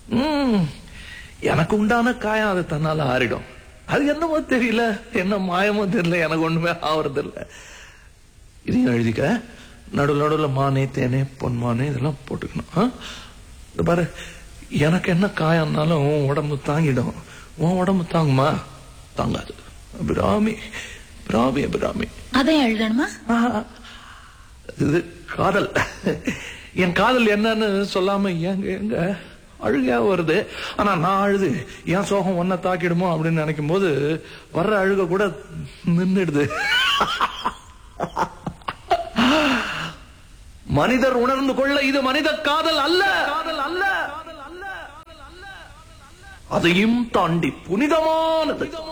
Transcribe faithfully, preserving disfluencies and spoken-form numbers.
உம் எனக்கு உண்டான காயம் அது தன்னால ஆறிடும். அது என்னமோ தெரியல, என்ன மாயமோ தெரியல, எனக்கு ஒண்ணுமே ஆவறது இல்ல. இதையும் எழுதிக்க. நடுவில் நடுவில் மானே தேனே பொன்மானே இதெல்லாம் போட்டுக்கணும். பாரு, எனக்கு என்ன காயம்னாலும் உன் உடம்பு தாங்கிடும். உன் உடம்பு தாங்குமா? தாங்காது. அபிராமி அபிராமி அபிராமி. அதையும் எழுதணுமா? இது காதல். என் காதல் என்னன்னு சொல்லாம எங்க எங்க அழுகையா வருது. ஆனா நான் அழுது என் சோகம் ஒன்ன தாக்கிடுமோ அப்படின்னு நினைக்கும் போது வர்ற அழுக கூட நின்றுடுது. மனிதர் உணர்ந்து கொள்ள இது மனித காதல் அல்ல, காதல் அல்ல, அதையும் தாண்டி புனிதமானது.